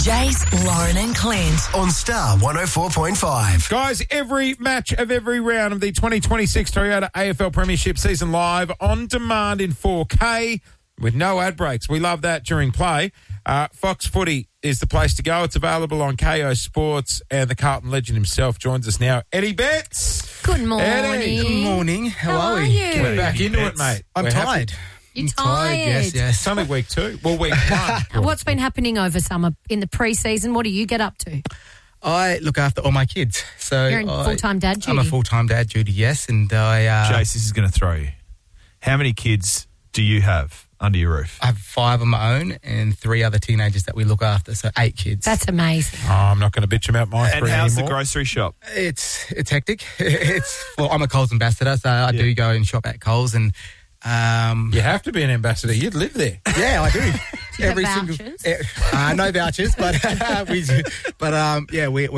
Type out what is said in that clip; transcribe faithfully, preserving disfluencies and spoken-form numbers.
Jace, Lauren and Clint on Star one oh four point five. Guys, every match of every round of the twenty twenty-six Toyota A F L Premiership season live on demand in four K with no ad breaks. We love that during play. Uh, Fox Footy is the place to go. It's available on K O Sports, and the Carlton legend himself joins us now. Eddie Betts. Good morning. Eddie. Good morning. How, How are are we? you? Get back into it, mate. I'm We're tired. happy. You're I'm tired. Yes, It's yes. only week two. Well, week one. What's been happening over summer in the pre-season? What do you get up to? I look after all my kids. So You're in I- full-time dad duty. I'm a full-time dad duty, yes. And I, uh, Jace, this is going to throw you. How many kids do you have under your roof? I have five of my own and three other teenagers that we look after, so eight kids. That's amazing. Oh, I'm not going to bitch about my And three how's anymore. the grocery shop? It's it's hectic. It's well, I'm a Coles ambassador, so I Yeah. do go and shop at Coles, and um, You have to be an ambassador. You'd live there. yeah, I do. Do you have vouchers? eh, uh, no vouchers, but we, but um, yeah, we.